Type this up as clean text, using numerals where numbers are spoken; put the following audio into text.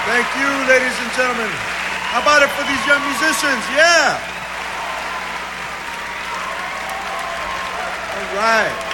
Thank you, ladies and gentlemen. How about it for these young musicians? Yeah. All right.